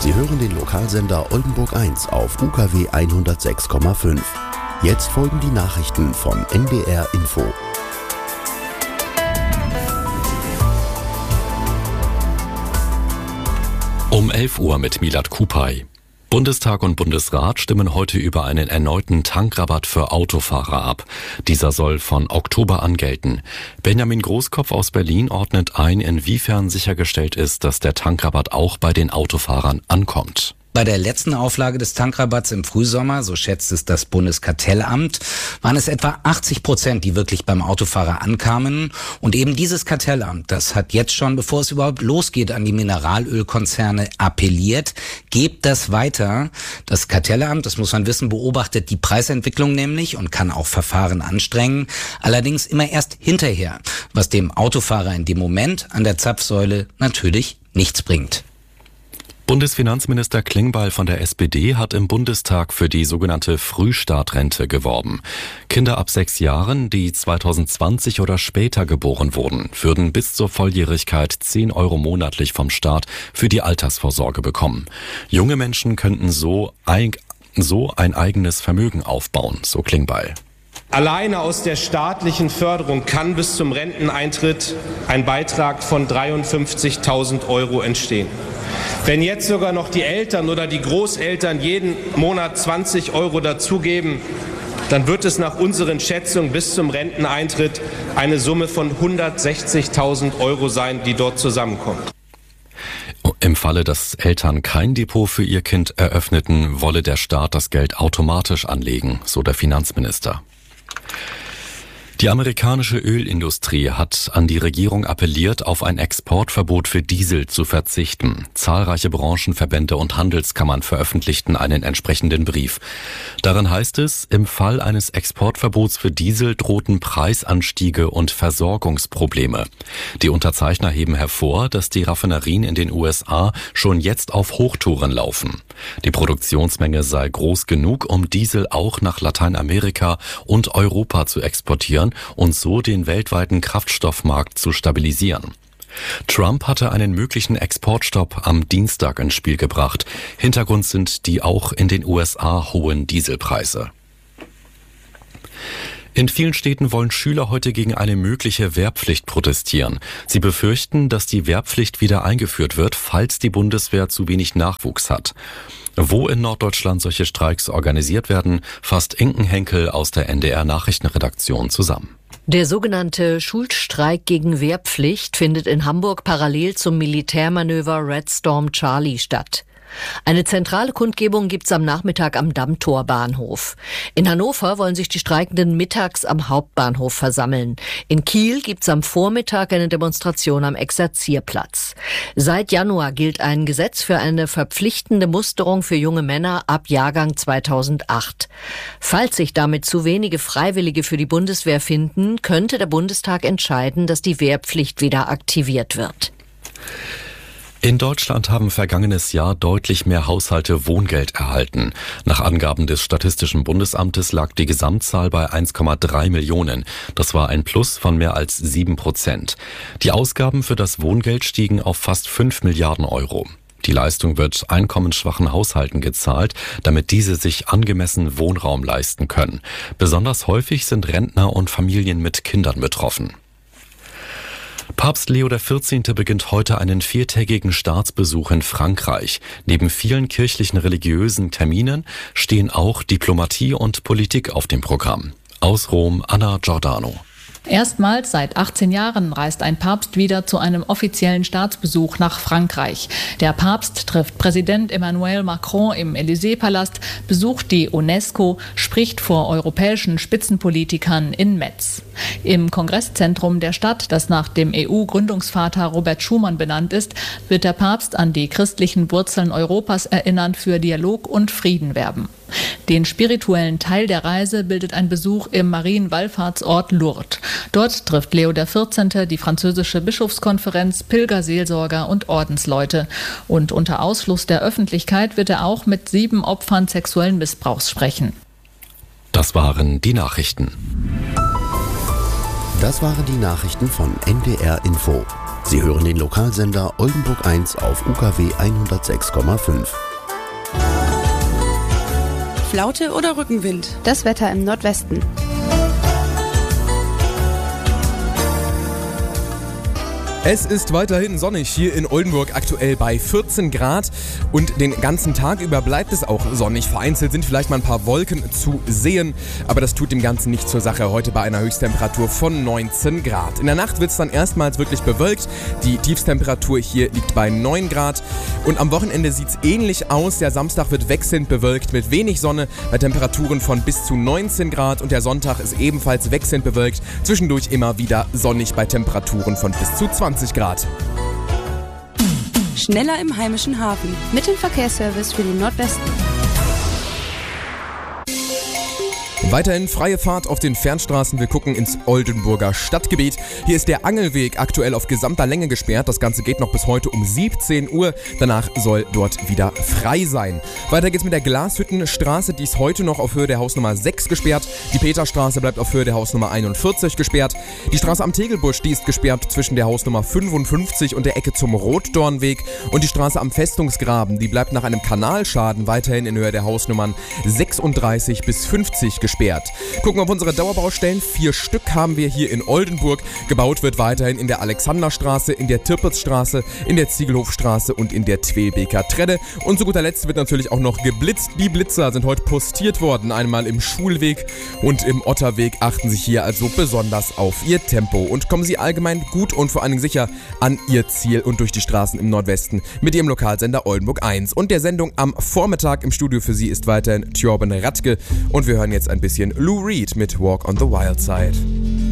Sie hören den Lokalsender Oldenburg 1 auf UKW 106,5. Jetzt folgen die Nachrichten von NDR Info. Um 11 Uhr mit Milad Kupay. Bundestag und Bundesrat stimmen heute über einen erneuten Tankrabatt für Autofahrer ab. Dieser soll von Oktober an gelten. Benjamin Großkopf aus Berlin ordnet ein, inwiefern sichergestellt ist, dass der Tankrabatt auch bei den Autofahrern ankommt. Bei der letzten Auflage des Tankrabatts im Frühsommer, so schätzt es das Bundeskartellamt, waren es etwa 80%, die wirklich beim Autofahrer ankamen. Und eben dieses Kartellamt, das hat jetzt schon, bevor es überhaupt losgeht, an die Mineralölkonzerne appelliert. Gebt das weiter. Das Kartellamt, das muss man wissen, beobachtet die Preisentwicklung nämlich und kann auch Verfahren anstrengen. Allerdings immer erst hinterher, was dem Autofahrer in dem Moment an der Zapfsäule natürlich nichts bringt. Bundesfinanzminister Klingbeil von der SPD hat im Bundestag für die sogenannte Frühstartrente geworben. Kinder ab 6 Jahren, die 2020 oder später geboren wurden, würden bis zur Volljährigkeit 10 Euro monatlich vom Staat für die Altersvorsorge bekommen. Junge Menschen könnten so ein eigenes Vermögen aufbauen, so Klingbeil. Alleine aus der staatlichen Förderung kann bis zum Renteneintritt ein Beitrag von 53.000 Euro entstehen. Wenn jetzt sogar noch die Eltern oder die Großeltern jeden Monat 20 Euro dazugeben, dann wird es nach unseren Schätzungen bis zum Renteneintritt eine Summe von 160.000 Euro sein, die dort zusammenkommt. Im Falle, dass Eltern kein Depot für ihr Kind eröffneten, wolle der Staat das Geld automatisch anlegen, so der Finanzminister. Die amerikanische Ölindustrie hat an die Regierung appelliert, auf ein Exportverbot für Diesel zu verzichten. Zahlreiche Branchenverbände und Handelskammern veröffentlichten einen entsprechenden Brief. Darin heißt es, im Fall eines Exportverbots für Diesel drohten Preisanstiege und Versorgungsprobleme. Die Unterzeichner heben hervor, dass die Raffinerien in den USA schon jetzt auf Hochtouren laufen. Die Produktionsmenge sei groß genug, um Diesel auch nach Lateinamerika und Europa zu exportieren und so den weltweiten Kraftstoffmarkt zu stabilisieren. Trump hatte einen möglichen Exportstopp am Dienstag ins Spiel gebracht. Hintergrund sind die auch in den USA hohen Dieselpreise. In vielen Städten wollen Schüler heute gegen eine mögliche Wehrpflicht protestieren. Sie befürchten, dass die Wehrpflicht wieder eingeführt wird, falls die Bundeswehr zu wenig Nachwuchs hat. Wo in Norddeutschland solche Streiks organisiert werden, fasst Inken Henkel aus der NDR-Nachrichtenredaktion zusammen. Der sogenannte Schulstreik gegen Wehrpflicht findet in Hamburg parallel zum Militärmanöver Red Storm Charlie statt. Eine zentrale Kundgebung gibt's am Nachmittag am Dammtorbahnhof. In Hannover wollen sich die Streikenden mittags am Hauptbahnhof versammeln. In Kiel gibt's am Vormittag eine Demonstration am Exerzierplatz. Seit Januar gilt ein Gesetz für eine verpflichtende Musterung für junge Männer ab Jahrgang 2008. Falls sich damit zu wenige Freiwillige für die Bundeswehr finden, könnte der Bundestag entscheiden, dass die Wehrpflicht wieder aktiviert wird. In Deutschland haben vergangenes Jahr deutlich mehr Haushalte Wohngeld erhalten. Nach Angaben des Statistischen Bundesamtes lag die Gesamtzahl bei 1,3 Millionen. Das war ein Plus von mehr als 7%. Die Ausgaben für das Wohngeld stiegen auf fast 5 Milliarden Euro. Die Leistung wird einkommensschwachen Haushalten gezahlt, damit diese sich angemessen Wohnraum leisten können. Besonders häufig sind Rentner und Familien mit Kindern betroffen. Papst Leo XIV. Beginnt heute einen 4-tägigen Staatsbesuch in Frankreich. Neben vielen kirchlichen religiösen Terminen stehen auch Diplomatie und Politik auf dem Programm. Aus Rom, Anna Giordano. Erstmals seit 18 Jahren reist ein Papst wieder zu einem offiziellen Staatsbesuch nach Frankreich. Der Papst trifft Präsident Emmanuel Macron im Élysée-Palast, besucht die UNESCO, spricht vor europäischen Spitzenpolitikern in Metz. Im Kongresszentrum der Stadt, das nach dem EU-Gründungsvater Robert Schuman benannt ist, wird der Papst an die christlichen Wurzeln Europas erinnern, für Dialog und Frieden werben. Den spirituellen Teil der Reise bildet ein Besuch im Marienwallfahrtsort Lourdes. Dort trifft Leo XIV. Die französische Bischofskonferenz, Pilgerseelsorger und Ordensleute. Und unter Ausschluss der Öffentlichkeit wird er auch mit 7 Opfern sexuellen Missbrauchs sprechen. Das waren die Nachrichten. Das waren die Nachrichten von NDR Info. Sie hören den Lokalsender Oldenburg 1 auf UKW 106,5. Flaute oder Rückenwind? Das Wetter im Nordwesten. Es ist weiterhin sonnig hier in Oldenburg, aktuell bei 14 Grad und den ganzen Tag über bleibt es auch sonnig. Vereinzelt sind vielleicht mal ein paar Wolken zu sehen, aber das tut dem Ganzen nicht zur Sache. Heute bei einer Höchsttemperatur von 19 Grad. In der Nacht wird es dann erstmals wirklich bewölkt. Die Tiefstemperatur hier liegt bei 9 Grad und am Wochenende sieht es ähnlich aus. Der Samstag wird wechselnd bewölkt mit wenig Sonne bei Temperaturen von bis zu 19 Grad und der Sonntag ist ebenfalls wechselnd bewölkt. Zwischendurch immer wieder sonnig bei Temperaturen von bis zu 20 Grad. Schneller im heimischen Hafen mit dem Verkehrsservice für den Nordwesten. Weiterhin freie Fahrt auf den Fernstraßen. Wir gucken ins Oldenburger Stadtgebiet. Hier ist der Angelweg aktuell auf gesamter Länge gesperrt. Das Ganze geht noch bis heute um 17 Uhr. Danach soll dort wieder frei sein. Weiter geht's mit der Glashüttenstraße. Die ist heute noch auf Höhe der Hausnummer 6 gesperrt. Die Peterstraße bleibt auf Höhe der Hausnummer 41 gesperrt. Die Straße am Tegelbusch, die ist gesperrt zwischen der Hausnummer 55 und der Ecke zum Rotdornweg. Und die Straße am Festungsgraben, die bleibt nach einem Kanalschaden weiterhin in Höhe der Hausnummern 36 bis 50 gesperrt. Gucken wir auf unsere Dauerbaustellen. 4 Stück haben wir hier in Oldenburg. Gebaut wird weiterhin in der Alexanderstraße, in der Tirpitzstraße, in der Ziegelhofstraße und in der Twelbeker Tredde. Und zu guter Letzt wird natürlich auch noch geblitzt. Die Blitzer sind heute postiert worden. Einmal im Schulweg und im Otterweg. Achten Sie hier also besonders auf Ihr Tempo und kommen Sie allgemein gut und vor allen Dingen sicher an Ihr Ziel und durch die Straßen im Nordwesten mit Ihrem Lokalsender Oldenburg 1. Und der Sendung am Vormittag im Studio für Sie ist weiterhin Thjörben Radke und wir hören jetzt ein bisschen Lou Reed mit Walk on the Wild Side.